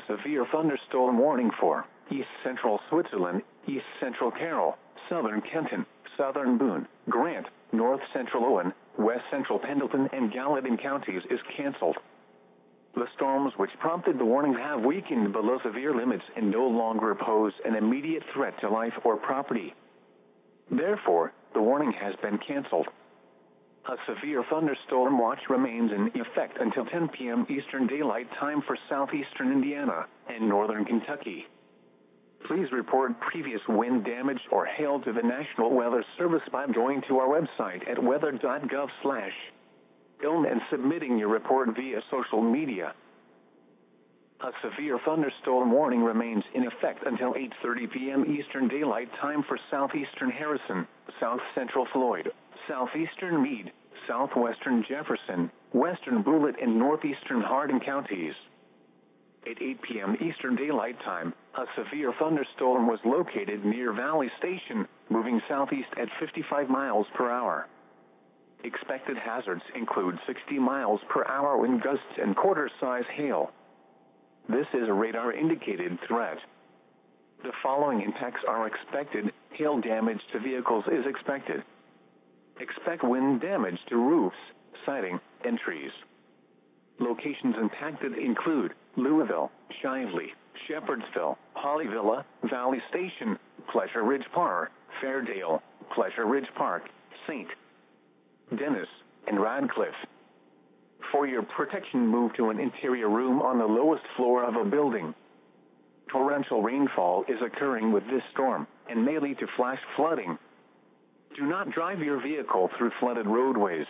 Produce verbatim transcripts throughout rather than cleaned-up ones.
severe thunderstorm warning for East Central Switzerland, East Central Carroll, Southern Kenton, Southern Boone, Grant, North Central Owen, West Central Pendleton and Gallatin counties is canceled. The storms which prompted the warning have weakened below severe limits and no longer pose an immediate threat to life or property. Therefore, the warning has been canceled. A severe thunderstorm watch remains in effect until ten p m Eastern Daylight Time for southeastern Indiana and northern Kentucky. Please report previous wind damage or hail to the National Weather Service by going to our website at weather dot gov slash ilm and submitting your report via social media. A severe thunderstorm warning remains in effect until eight thirty p m Eastern Daylight Time for southeastern Harrison, south central Floyd, southeastern Meade, southwestern Jefferson, western Bullitt and northeastern Hardin counties. At eight p m Eastern Daylight Time, a severe thunderstorm was located near Valley Station, moving southeast at fifty-five miles per hour. Expected hazards include sixty miles per hour wind gusts and quarter-size hail. This is a radar-indicated threat. The following impacts are expected. Hail damage to vehicles is expected. Expect wind damage to roofs, siding, and trees. Locations impacted include Louisville, Shively, Shepherdsville, Hollyville, Valley Station, Pleasure Ridge Park, Fairdale, Pleasure Ridge Park, Saint Denis, and Radcliffe. For your protection, move to an interior room on the lowest floor of a building. Torrential rainfall is occurring with this storm and may lead to flash flooding. Do not drive your vehicle through flooded roadways.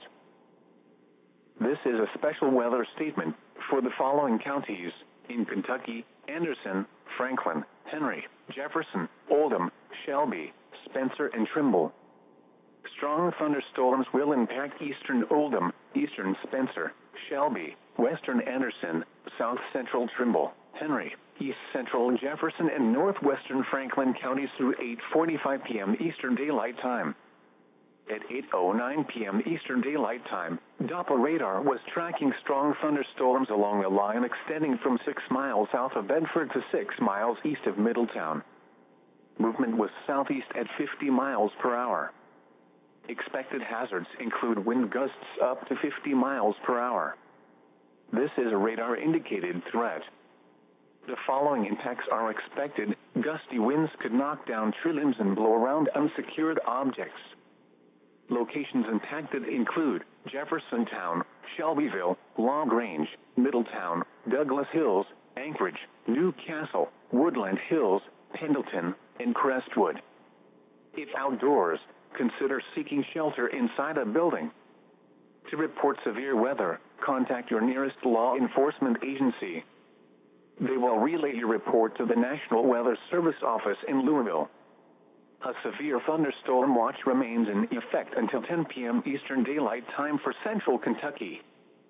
This is a special weather statement for the following counties in Kentucky: Anderson, Franklin, Henry, Jefferson, Oldham, Shelby, Spencer, and Trimble. Strong thunderstorms will impact eastern Oldham, eastern Spencer, Shelby, western Anderson, south central Trimble, Henry, east central Jefferson, and northwestern Franklin counties through eight forty-five p m Eastern Daylight Time. At eight oh nine p m Eastern Daylight Time, Doppler radar was tracking strong thunderstorms along a line extending from six miles south of Bedford to six miles east of Middletown. Movement was southeast at fifty miles per hour. Expected hazards include wind gusts up to fifty miles per hour. This is a radar-indicated threat. The following impacts are expected. Gusty winds could knock down tree limbs and blow around unsecured objects. Locations impacted include Jeffersontown, Shelbyville, LaGrange, Middletown, Douglas Hills, Anchorage, Newcastle, Woodland Hills, Pendleton, and Crestwood. If outdoors, consider seeking shelter inside a building. To report severe weather, contact your nearest law enforcement agency. They will relay your report to the National Weather Service office in Louisville. A severe thunderstorm watch remains in effect until ten p m Eastern Daylight Time for central Kentucky.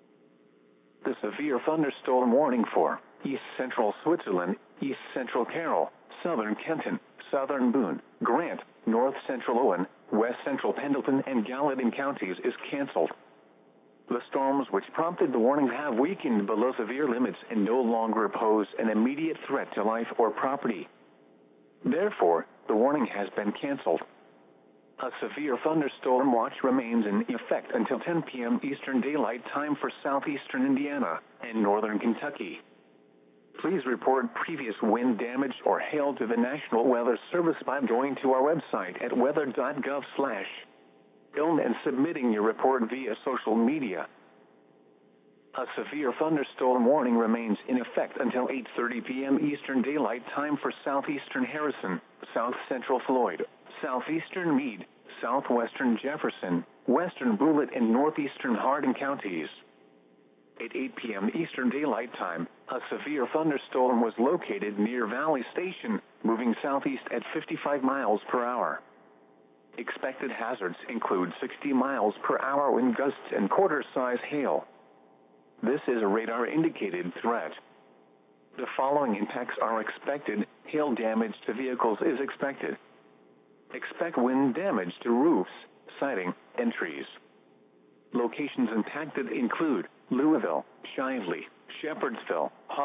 The severe thunderstorm warning for East Central Switzerland, East Central Carroll, Southern Kenton, Southern Boone, Grant, North Central Owen, West Central Pendleton, and Gallatin counties is canceled. The storms which prompted the warning have weakened below severe limits and no longer pose an immediate threat to life or property. Therefore, the warning has been canceled. A severe thunderstorm watch remains in effect until ten p m Eastern Daylight Time for southeastern Indiana and northern Kentucky. Please report previous wind damage or hail to the National Weather Service by going to our website at weather dot gov slash ilm and submitting your report via social media. A severe thunderstorm warning remains in effect until eight thirty p m Eastern Daylight Time for southeastern Harrison, south central Floyd, southeastern Meade, southwestern Jefferson, western Bullitt, and northeastern Hardin counties. At eight p m Eastern Daylight Time, a severe thunderstorm was located near Valley Station, moving southeast at fifty-five miles per hour. Expected hazards include sixty miles per hour wind gusts and quarter-size hail. This is a radar-indicated threat. The following impacts are expected. Hail damage to vehicles is expected. Expect wind damage to roofs, siding, and trees. Locations impacted include Louisville, Shively, Shepherdsville,